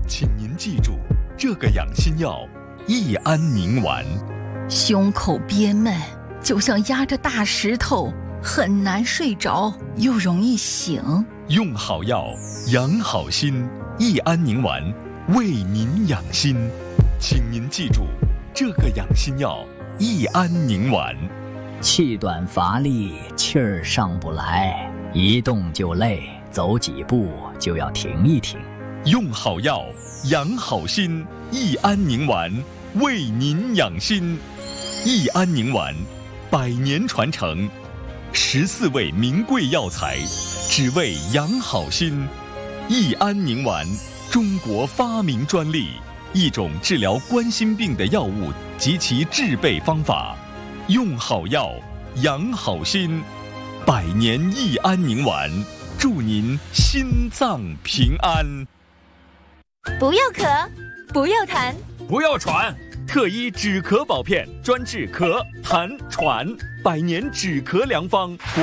请您记住这个养心药益安宁丸。 胸口憋闷，就像压着大石头，很难睡着，又容易醒。 用好药，养好心，益安宁丸为您养心。请您记住这个养心药益安宁丸。 气短乏力，气儿上不来，一动就累，走几步就要停一停。 用好药，养好心，益安宁丸为您养心。益安宁丸100年传承，14味名贵药材，只为养好心。益安宁丸，中国发明专利，一种治疗冠心病的药物及其制备方法。用好药，养好心，100年益安宁丸，祝您心脏平安。 不要咳，不要痰， 不要喘，特医止咳保片专治咳、痰、喘，100年止咳良方。